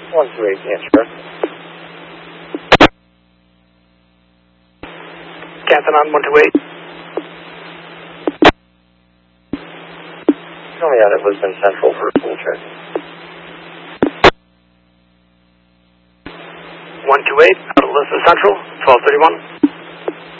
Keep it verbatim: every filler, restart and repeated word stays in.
one two eight, answer. Captain on one two eight. Tell me out at Lisbon Central for a full check. one two eight, out of Lisbon Central, twelve thirty-one.